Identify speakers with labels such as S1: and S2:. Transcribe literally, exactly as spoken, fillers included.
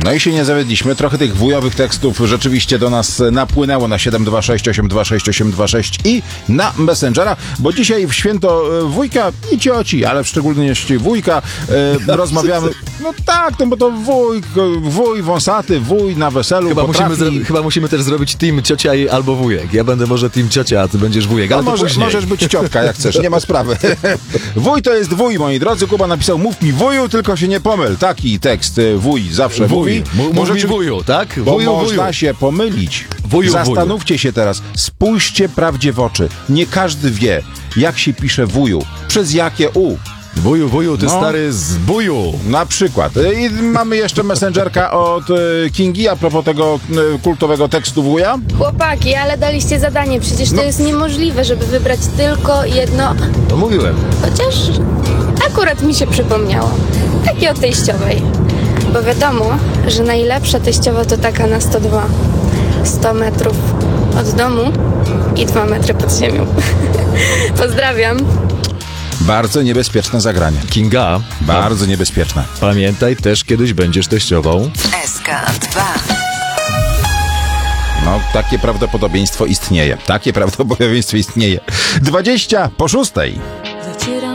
S1: No i się nie zawiedliśmy. Trochę tych wujowych tekstów rzeczywiście do nas napłynęło na siedem dwa sześć osiem dwa sześć osiem dwa sześć i na Messengera, bo dzisiaj w święto wujka i cioci, ale w szczególności wujka e, rozmawiamy. No tak, no bo to wuj, wuj wąsaty, wuj na weselu
S2: chyba
S1: potrafi...
S2: musimy, zro- chyba musimy też zrobić team ciocia i albo wujek. Ja będę może team ciocia, a ty będziesz wujek, ale
S1: no
S2: to
S1: może,
S2: później.
S1: możesz być ciotka, jak chcesz, nie ma sprawy. Wuj to jest wuj, moi drodzy. Kuba napisał, mów mi wuju, tylko się nie pomyl. Taki tekst, wuj zawsze
S2: Wuj,
S1: mówi.
S2: mów mi wuju, tak?
S1: Bo
S2: Wuju,
S1: można
S2: wuju.
S1: się pomylić.
S2: Wuju,
S1: Zastanówcie
S2: wuju.
S1: się teraz, spójrzcie prawdzie w oczy. Nie każdy wie, jak się pisze wuju, przez jakie u.
S2: Wuju, wuju, ty
S1: No.
S2: stary z buju.
S1: Na przykład. I mamy jeszcze messengerka od e, Kingi a propos tego e, kultowego tekstu wuja.
S3: Chłopaki, ale daliście zadanie, przecież to
S1: No.
S3: jest niemożliwe, żeby wybrać tylko jedno,
S2: No mówiłem.
S3: chociaż akurat mi się przypomniało. Takie o teściowej. Bo wiadomo, że najlepsza teściowa to taka na sto dwa. sto metrów od domu i dwa metry pod ziemią. Pozdrawiam.
S1: Bardzo niebezpieczne zagranie.
S2: Kinga,
S1: Bardzo niebezpieczne.
S2: pamiętaj, też kiedyś będziesz teściową.
S4: S K dwa.
S1: No, takie prawdopodobieństwo istnieje. Takie prawdopodobieństwo istnieje. dwadzieścia po szóstej.
S5: Zacieram